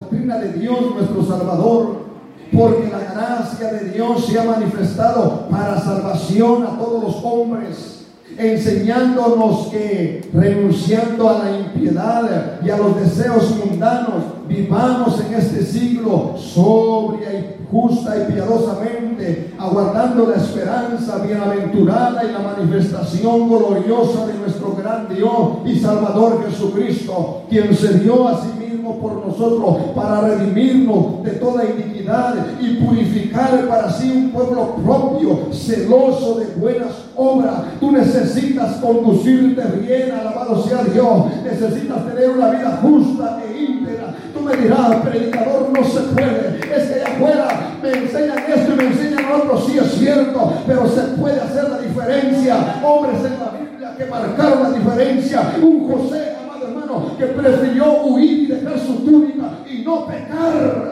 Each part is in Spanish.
doctrina de Dios nuestro Salvador, porque la gracia de Dios se ha manifestado para salvación a todos los hombres, enseñándonos que renunciando a la impiedad y a los deseos mundanos, vivamos en este siglo sobria y justa y piadosamente, aguardando la esperanza bienaventurada y la manifestación gloriosa de nuestro gran Dios y Salvador Jesucristo, quien se dio a sí mismo por nosotros para redimirnos de toda iniquidad y purificar para sí un pueblo propio, celoso de buenas obras. Tú necesitas conducirte bien, alabado sea Dios. Necesitas tener una vida justa e íntegra. Tú me dirás, predicador, no se puede. Es que allá afuera me enseñan esto y me enseñan otro. Sí, es cierto, pero se puede hacer la diferencia. Hombres en la Biblia que marcaron la diferencia. Un José, amado hermano, que prefirió huir y dejar su túnica y no pecar.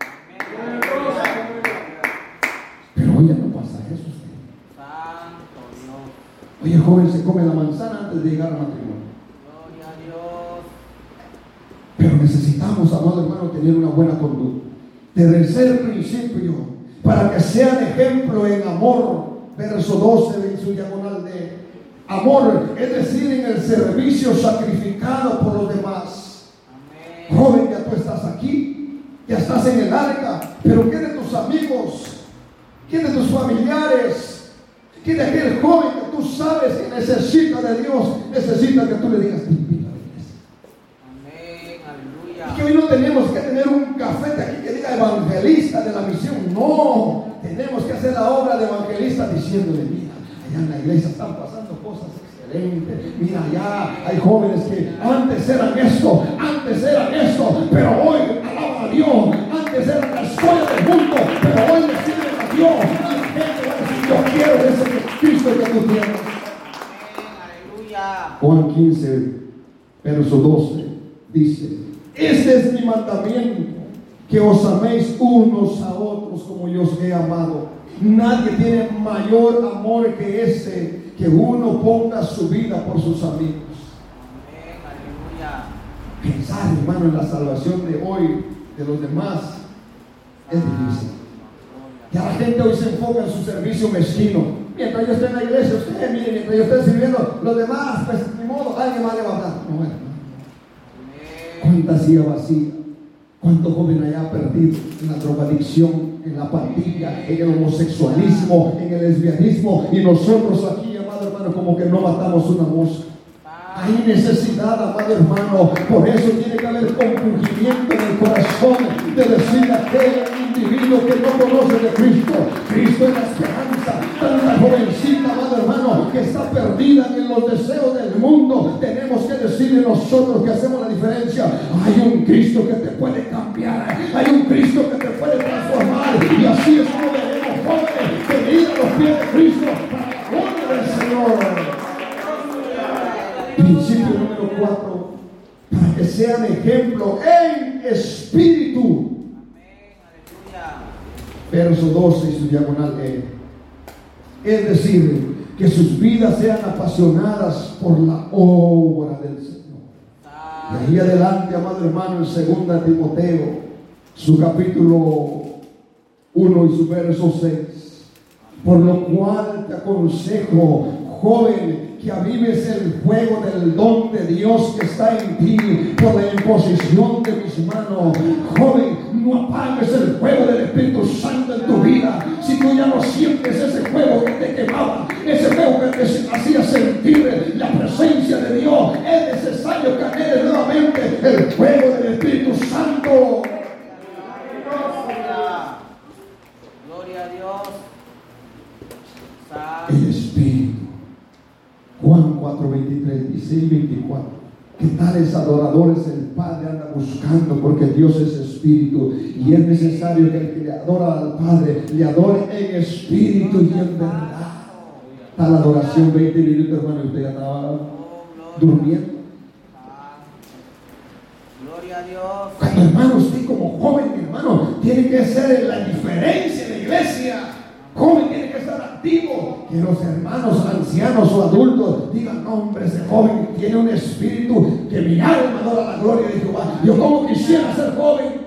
Pero hoy ya no pasa eso. Hoy el joven se come la manzana antes de llegar al matrimonio. Gloria a Dios. Pero necesitamos, amado hermano, tener una buena conducta. Tercer principio, para que sean ejemplo en amor. Verso 12 en su diagonal de amor, es decir, en el servicio sacrificado por los demás. Amén. Joven, ya tú estás aquí, ya estás en el arca, pero ¿qué de tus amigos? ¿Qué de tus familiares? ¿Qué de aquel joven que tú sabes que necesita de Dios? Necesita que tú le digas, te invito a la iglesia. Amén, aleluya. Y que hoy no tenemos que tener un cafete aquí que diga evangelista de la misión. No, tenemos que hacer la obra de evangelista diciéndole, mira, allá en la iglesia están pasando cosas excelentes. Mira, allá hay jóvenes que antes eran esto, pero hoy alaban a Dios. Antes eran la escuela del mundo, pero hoy le sirven a Dios. Y la gente va a decir, yo quiero ese Cristo que tú tienes. Aleluya. Juan 15, verso 12, dice, este es mi mandamiento, que os améis unos a otros como yo os he amado. Nadie tiene mayor amor que ese, que uno ponga su vida por sus amigos. Amén, aleluya. Pensar, hermano, en la salvación de hoy, de los demás, es difícil. Ya la gente hoy se enfoca en su servicio mezquino. Mientras yo esté en la iglesia, usted mire, mientras yo esté sirviendo, los demás, pues ni modo, alguien más le va a dar. No, hermano. Cuánta silla vacía, cuánto joven allá perdido en la drogadicción, en la pandilla, en el homosexualismo, en el lesbianismo, y nosotros aquí, amado hermano, como que no matamos una mosca. Hay necesidad, amado hermano, por eso tiene que haber compungimiento en el corazón de decir a aquel individuo que no conoce de Cristo. Cristo es la esperanza. Tanta jovencita, amado hermano, que está perdida en los deseos del mundo. Tenemos que decirle nosotros que hacemos la diferencia. Hay un Cristo que te puede cambiar. Hay un Cristo que te puede transformar. Y así es como debemos, jóvenes, venir a los pies de Cristo para la gloria del Señor. Principio número 4, para que sean ejemplo en espíritu. Verso 12 y su diagonal E. Es decir, que sus vidas sean apasionadas por la obra del Señor. De ahí adelante, amado hermano, en 2 Timoteo, su capítulo 1 y su verso 6. Por lo cual te aconsejo, joven, que avives el fuego del don de Dios que está en ti por la imposición de mis manos. Joven, no apagues el fuego del Espíritu Santo en tu vida. Si tú ya no sientes ese fuego que te quemaba, ese fuego que te hacía sentir la presencia de Dios, es necesario que anheles nuevamente el fuego del Espíritu Santo. Gloria a Dios. El Espíritu. Juan 4:23 dice y 24, que tales adoradores el Padre anda buscando, porque Dios es espíritu y es necesario que el que le adora al Padre le adore en espíritu y en verdad. Tal adoración, 20 minutos, hermano, y usted ya estaba durmiendo. Gloria a Dios. Cuando, hermano, usted como joven, mi hermano, tiene que ser la diferencia en la iglesia. Joven tiene que estar activo. Que los hermanos ancianos o adultos digan, no, hombre, ese joven tiene un espíritu que mi alma adora la gloria de Jehová. Yo como quisiera ser joven.